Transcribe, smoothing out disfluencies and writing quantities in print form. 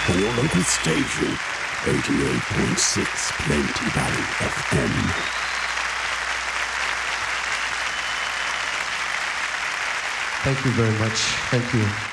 on your local station, 88.6 Plenty Valley FM. Thank you very much. Thank you.